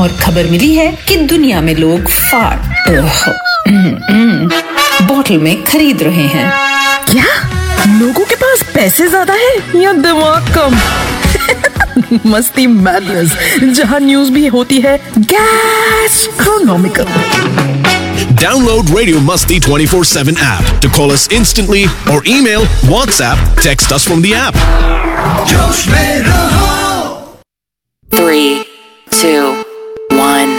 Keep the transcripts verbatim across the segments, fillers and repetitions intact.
और खबर मिली है कि दुनिया में लोग फाड़ बॉटल में खरीद रहे हैं। क्या लोगों के पास पैसे ज्यादा है या दिमाग कम? मस्ती मैडनेस, जहां न्यूज भी होती है गैस्ट्रोनॉमिकल। Download Radio Masti twenty-four seven app to call us instantly or email, WhatsApp, text us from the app. जोश में रहो। Three, two, one.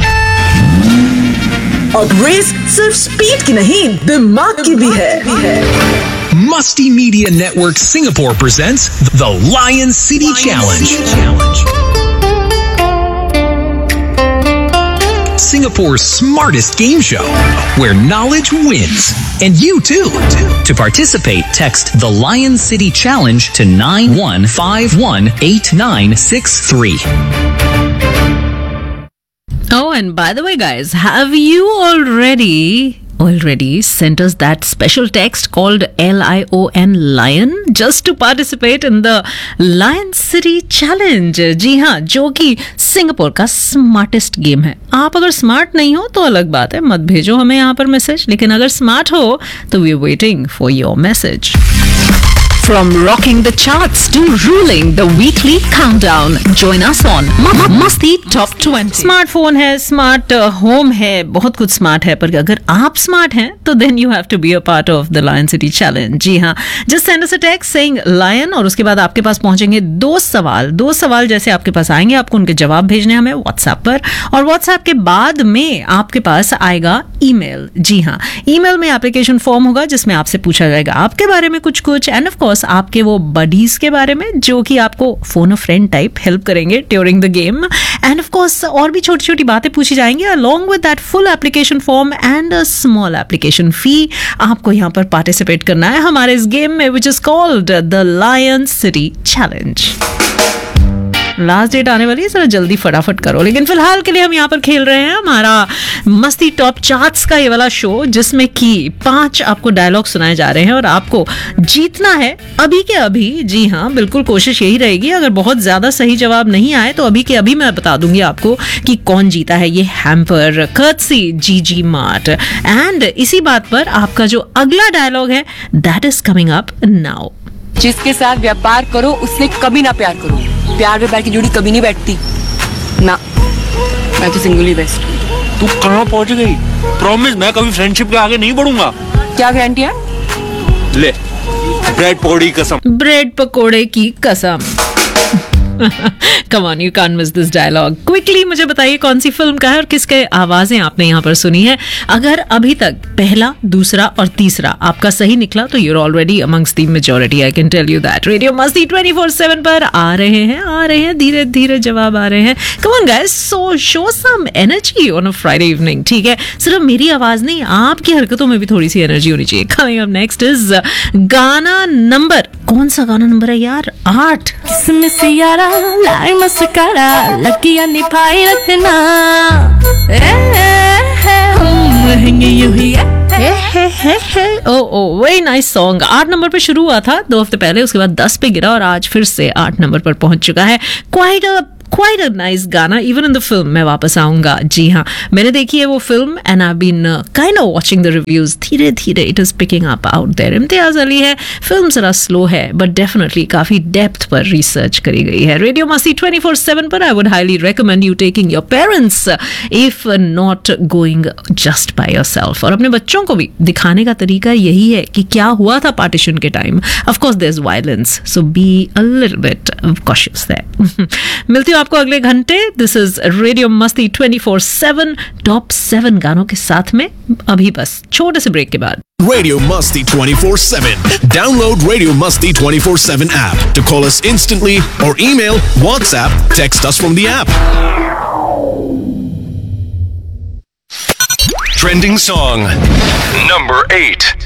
अब रेस सिर्फ स्पीड की नहीं, दिमाग की भी है। Musty Media Network Singapore presents the Lion City Challenge. Singapore's smartest game show, where knowledge wins. And you too. To participate, text the Lion City Challenge to nine one five one eight nine six three. Oh, and by the way, guys, have you already already sent us that special text called L I O N Lion just to participate in the Lion City Challenge? जी हाँ, जो कि Singapore का smartest game है। आप अगर smart नहीं हो तो अलग बात है, मत भेजो हमें यहाँ पर मैसेज, लेकिन अगर स्मार्ट हो तो we are waiting for your message. From rocking the charts to ruling the weekly countdown, join us on Masti Top twenty. Smartphone है, smart uh, home है, बहुत कुछ smart है, पर अगर आप smart हैं तो then you have to be a part of the Lion City Challenge. जी हाँ, just send us a text saying Lion और उसके बाद आपके पास पहुंचेंगे दो सवाल। दो सवाल जैसे आपके पास आएंगे, आपको उनके जवाब भेजने हमें WhatsApp पर, और WhatsApp के बाद में आपके पास आएगा ईमेल। जी हाँ, ईमेल में एप्लीकेशन फॉर्म होगा जिसमें आपसे पूछा जाएगा आपके बारे में कुछ कुछ, एंड ऑफ कोर्स आपके वो बडीज के बारे में जो कि आपको फोन अ फ्रेंड टाइप हेल्प करेंगे during the game, end of course और भी छोटी छोटी बातें पूछी जाएंगी along with that full application form and a small application fee. आपको यहाँ पर पार्टिसिपेट करना है हमारे इस गेम में, which is called the lion city challenge. Last date आने वाली है, जरा जल्दी फटाफट करो। लेकिन फिलहाल के लिए हम यहाँ पर खेल रहे हैं हमारा मस्ती टॉप चार्ट्स का ये वाला शो, जिसमें कि पांच आपको डायलॉग सुनाए जा रहे हैं और आपको जीतना है अभी के अभी। जी हाँ, बिल्कुल कोशिश यही रहेगी। अगर बहुत ज्यादा सही जवाब नहीं आए तो अभी के अभी मैं बता दूंगी आपको कि कौन जीता है ये hamper courtesy ji G mart. And इसी बात पर आपका जो अगला डायलॉग है that is coming up now. जिसके साथ व्यापार करो उससे कभी ना प्यार करो। प्यार में बैठ की जोड़ी कभी नहीं बैठती ना। मैं तो सिंगल ही बेस्ट। तू कहाँ पहुँच गई? प्रॉमिस मैं कभी फ्रेंडशिप के आगे नहीं बढ़ूंगा। क्या गारंटी है? ले, ब्रेड पकौड़े की कसम। ब्रेड पकोड़े की कसम। Come on, you can't miss this dialogue. Quickly मुझे बताइए कौन सी फिल्म का है और किसके आवाजें आपने यहाँ पर सुनी है। अगर अभी तक पहला, दूसरा और तीसरा आपका सही निकला तो you're already amongst the majority. I can tell you that. Radio Masti twenty-four seven पर आ रहे हैं, आ रहे हैं, धीरे धीरे जवाब आ रहे हैं। Come on guys, so show some energy on a Friday evening. ठीक है, सिर्फ मेरी आवाज नहीं, आपकी हरकतों में भी थोड़ी सी एनर्जी होनी चाहिए। Coming up next is गाना नंबर, कौन सा गाना नंबर है यार? आठ। लाई मस्करा लगिया निभाई रखना ओ ओ वेरी नाइस सॉन्ग। आठ नंबर पे शुरू हुआ था दो हफ्ते पहले, उसके बाद दस पे गिरा और आज फिर से आठ नंबर पर पहुंच चुका है। Quite a Quite a nice गाना, even in the film. मैं वापस आऊंगा। जी हाँ, मैंने देखी है वो film and I've been uh, kind of watching the reviews. धीरे धीरे it is picking up out there. Imtiaz Ali है, फिल्म जरा स्लो है but definitely काफी डेप्थ पर रिसर्च करी गई है। रेडियो मस्ती twenty-four seven पर I would highly recommend you taking your parents if not going just by yourself. और अपने बच्चों को भी दिखाने का तरीका यही है कि क्या हुआ था पार्टीशन के time. Of course there's violence, so be a little bit cautious there. मिलती हूँ आपको अगले घंटे। दिस इज रेडियो मस्ती twenty-four seven टॉप सेवन गानों के साथ में, अभी बस छोटे से ब्रेक के बाद। Radio Masti twenty-four seven. Download Radio Masti twenty-four seven app to call us instantly or email, WhatsApp, text us from the app. Trending song number eight.